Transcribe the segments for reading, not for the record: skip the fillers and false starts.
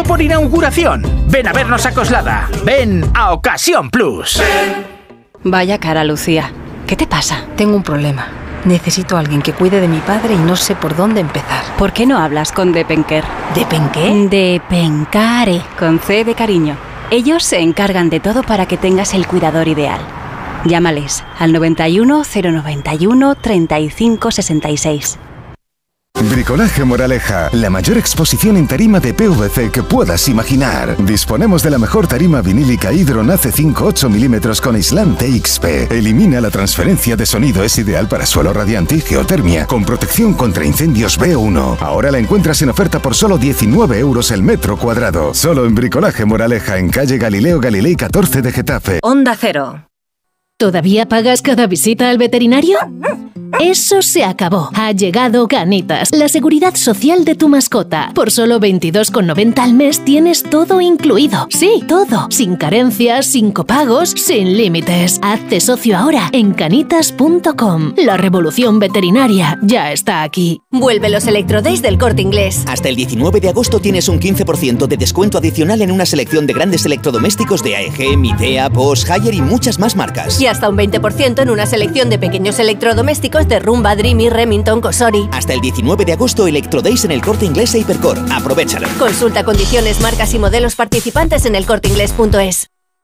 por inauguración. Ven a vernos a Coslada. Ven a Ocasión Plus. Vaya cara, Lucía. ¿Qué te pasa? Tengo un problema. Necesito a alguien que cuide de mi padre y no sé por dónde empezar. ¿Por qué no hablas con Depenker? ¿Depenqué? Depencare, con C de cariño. Ellos se encargan de todo para que tengas el cuidador ideal. Llámales al 91 091 35 66. Bricolaje Moraleja, la mayor exposición en tarima de PVC que puedas imaginar. Disponemos de la mejor tarima vinílica Hydron AC5 8 mm con aislante XP. Elimina la transferencia de sonido, es ideal para suelo radiante y geotermia, con protección contra incendios B1. Ahora la encuentras en oferta por solo 19 euros el metro cuadrado. Solo en Bricolaje Moraleja, en calle Galileo Galilei 14 de Getafe. Onda Cero. ¿Todavía pagas cada visita al veterinario? Eso se acabó. Ha llegado Canitas, la seguridad social de tu mascota. Por solo 22,90 al mes tienes todo incluido. Sí, todo. Sin carencias, sin copagos, sin límites. Hazte socio ahora en canitas.com. La revolución veterinaria ya está aquí. Vuelve los Electrodays del Corte Inglés. Hasta el 19 de agosto tienes un 15% de descuento adicional en una selección de grandes electrodomésticos de AEG, Midea, Bosch, Haier y muchas más marcas. Y hasta un 20% en una selección de pequeños electrodomésticos de Rumba, Dreamy, Remington, Cosori. Hasta el 19 de agosto, Electrodays en el Corte Inglés e Hipercor. Aprovechalo. Consulta condiciones, marcas y modelos participantes en elcorteinglés.es.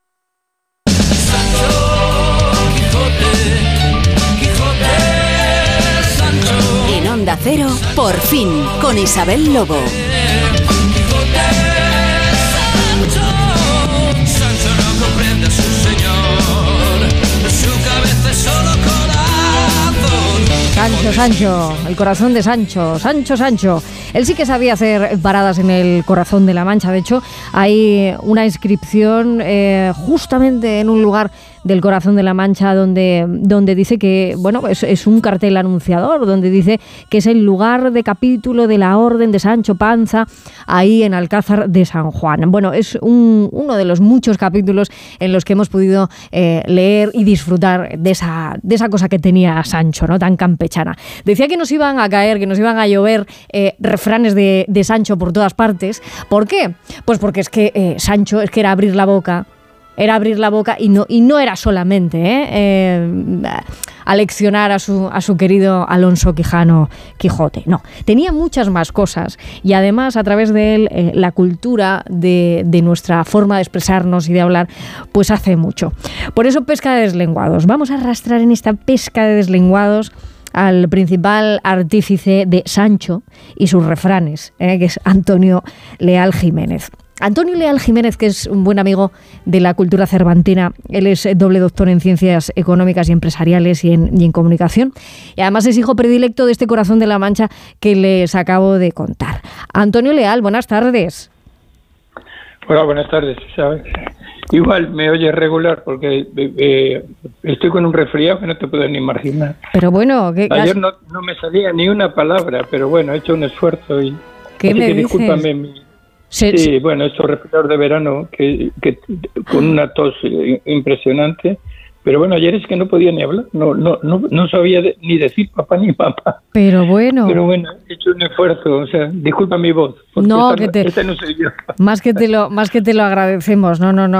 En Onda Cero, por fin, con Isabel Lobo. Sancho, el corazón de Sancho. Él sí que sabía hacer paradas en el corazón de la Mancha. De hecho, hay una inscripción justamente en un lugar del corazón de la Mancha donde dice que, bueno, es un cartel anunciador, donde dice que es el lugar de capítulo de la Orden de Sancho Panza, ahí en Alcázar de San Juan. Bueno, es uno de los muchos capítulos en los que hemos podido leer y disfrutar de esa cosa que tenía Sancho, ¿no? Tan campechana. Decía que nos iban a caer, que nos iban a llover refranes de Sancho por todas partes. ¿Por qué? Pues porque es que Sancho es que era abrir la boca y no era solamente aleccionar a su querido Alonso Quijano Quijote. No, tenía muchas más cosas y además a través de él la cultura de nuestra forma de expresarnos y de hablar pues hace mucho. Por eso pesca de deslenguados. Vamos a arrastrar en esta pesca de deslenguados al principal artífice de Sancho y sus refranes, que es Antonio Leal Jiménez. Antonio Leal Jiménez, que es un buen amigo de la cultura cervantina, él es doble doctor en Ciencias Económicas y Empresariales y en Comunicación, y además es hijo predilecto de este corazón de la Mancha que les acabo de contar. Antonio Leal, buenas tardes. Hola, buenas tardes, ¿sabes? Igual me oyes regular porque estoy con un resfriado que no te puedes ni imaginar. Pero bueno... Ayer no me salía ni una palabra, pero bueno, he hecho un esfuerzo y... ¿Qué me dices? Discúlpame Sí, bueno, estos resfriados de verano que con una tos impresionante, pero bueno, ayer es que no podía ni hablar, no sabía ni decir papá ni mamá. Pero bueno, he hecho un esfuerzo, o sea, disculpa mi voz. No, esta no soy yo. Más que te lo agradecemos,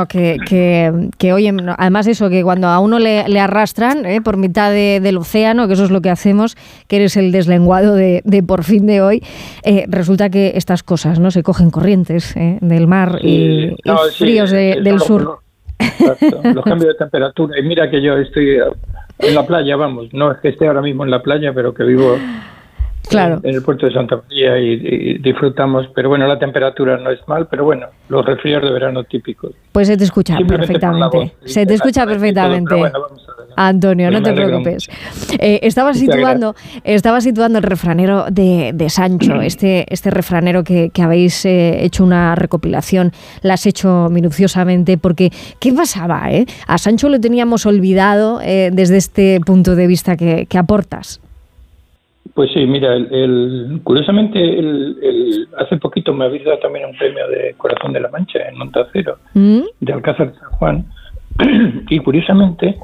que oye, además eso, que cuando a uno le arrastran por mitad del océano, que eso es lo que hacemos, que eres el deslenguado de por fin de hoy, resulta que estas cosas no se cogen corrientes del mar y fríos del sur. Exacto, los cambios de temperatura. Y mira que yo estoy en la playa, vamos, no es que esté ahora mismo en la playa, pero que vivo en el puerto de Santa María y disfrutamos, pero bueno, la temperatura no es mal, pero bueno, los resfriados de verano típicos. Pues se te escucha perfectamente. Se te escucha perfectamente. Pero bueno, Antonio, no te preocupes. Estaba situando el refranero de Sancho, este refranero que habéis hecho una recopilación, la has hecho minuciosamente, porque ¿qué pasaba? A Sancho lo teníamos olvidado desde este punto de vista que aportas. Pues sí, mira, curiosamente hace poquito me habéis dado también un premio de Corazón de la Mancha en Onda Cero, de Alcázar de San Juan, y curiosamente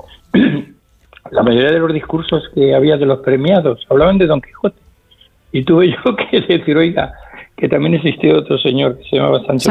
la mayoría de los discursos que había de los premiados hablaban de Don Quijote, y tuve yo que decir, oiga, que también existió otro señor que se llamaba Sancho